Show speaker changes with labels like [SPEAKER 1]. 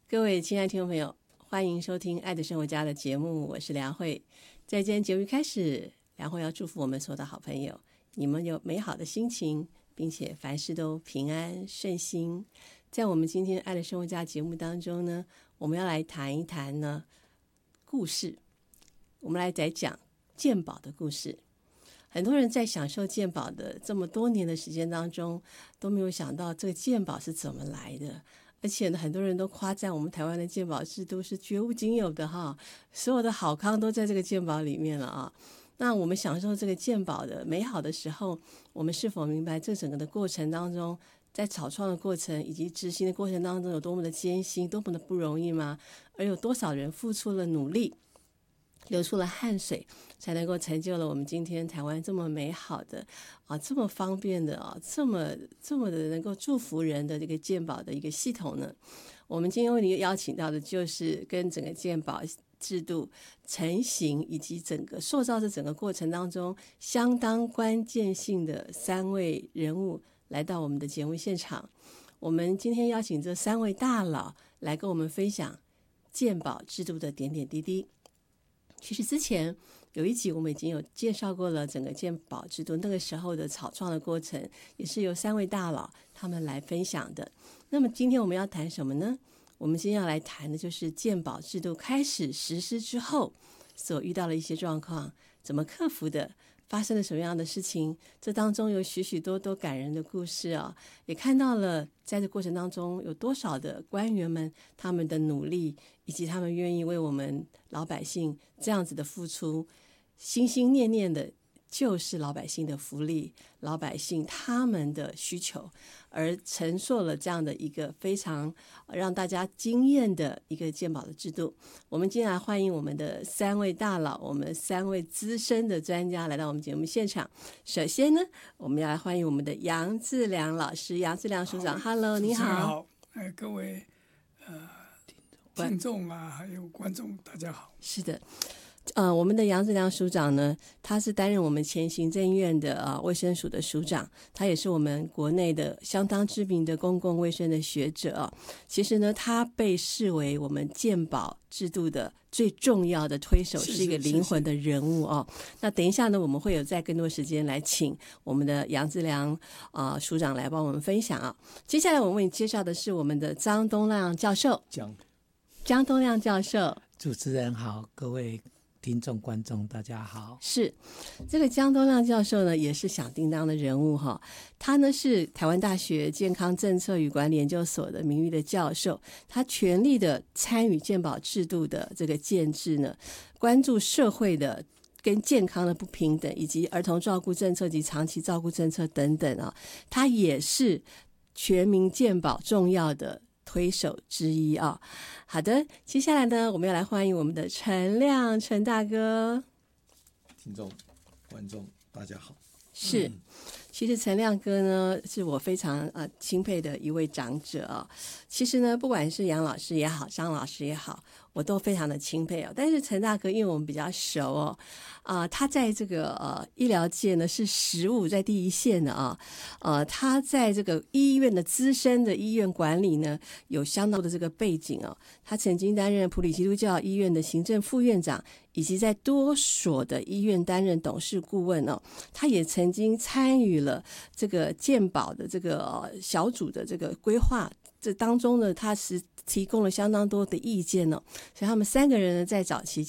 [SPEAKER 1] 各位亲爱的听众朋友，欢迎收听《爱的生活家》的节目，我是梁慧。在今天节目一开始，梁慧要祝福我们所有的好朋友，你们有美好的心情，并且凡事都平安顺心。在我们今天《爱的生活家》节目当中呢，我们要来谈一谈呢故事，我们来讲健保的故事。很多人在享受健保的这么多年的时间当中，都没有想到这个健保是怎么来的。而且呢，很多人都夸赞我们台湾的健保制度是绝无仅有的哈，所有的好康都在这个健保里面了啊。那我们享受这个健保的美好的时候，我们是否明白这整个的过程当中，在草创的过程以及执行的过程当中有多么的艰辛，多么的不容易吗？而有多少人付出了努力，流出了汗水，才能够成就了我们今天台湾这么美好的这么方便的这么的能够祝福人的这个健保的一个系统呢？我们今天为你邀请到的就是跟整个健保制度成型以及整个塑造这整个过程当中相当关键性的三位人物来到我们的节目现场。我们今天邀请这三位大佬来跟我们分享健保制度的点点滴滴。其实之前有一集我们已经有介绍过了整个健保制度那个时候的草创的过程，也是由三位大佬他们来分享的。那么今天我们要谈什么呢？我们今天要来谈的就是健保制度开始实施之后所遇到的一些状况，怎么克服的，发生了什么样的事情，这当中有许许多多感人的故事也看到了在这过程当中有多少的官员们他们的努力，以及他们愿意为我们老百姓这样子的付出，心心念念的就是老百姓的福利，老百姓他们的需求，而陈述了这样的一个非常让大家惊艳的一个健保的制度。我们今天来欢迎我们的三位大佬，我们三位资深的专家来到我们节目现场。首先呢，我们要来欢迎我们的杨志良老师，杨志良署长。 Hello， 你好。
[SPEAKER 2] 各位听众还有观众大家好。
[SPEAKER 1] 是的，我们的杨志良署长呢，他是担任我们前行政院的卫生署的署长，他也是我们国内的相当知名的公共卫生的学者其实呢，他被视为我们健保制度的最重要的推手，是一个灵魂的人物那等一下呢，我们会有再更多时间来请我们的杨志良署长来帮我们分享接下来我们为你介绍的是我们的张东亮教授。张东亮教授。
[SPEAKER 3] 主持人好，各位听众观众大家好。
[SPEAKER 1] 是这个江东亮教授呢，也是响叮当的人物他呢是台湾大学健康政策与管理研究所的名誉的教授，他全力的参与健保制度的这个建制呢，关注社会的跟健康的不平等，以及儿童照顾政策及长期照顾政策等等他也是全民健保重要的推手之一好的，接下来呢，我们要来欢迎我们的陈亮陈大哥。
[SPEAKER 4] 听众观众大家好。
[SPEAKER 1] 是其实陈亮哥呢是我非常钦佩的一位长者其实呢，不管是杨老师也好，张老师也好，我都非常的钦佩但是陈大哥因为我们比较熟他在这个医疗界呢是实务在第一线的他在这个医院的资深的医院管理呢有相当的这个背景他曾经担任埔里基督教医院的行政副院长，以及在多所的医院担任董事顾问他也曾经参与了这个健保的这个小组的这个规划，这当中呢他是提供了相当多的意见所以他们三个人呢在早期